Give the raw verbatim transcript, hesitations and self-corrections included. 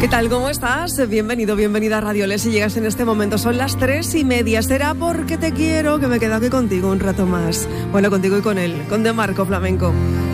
¿Qué tal? ¿Cómo estás? Bienvenido, bienvenida a Radio Les. Si llegas en este momento, son las tres y media. Será porque te quiero, que me quedo aquí contigo un rato más. Bueno, contigo y con él, con De Marco Flamenco.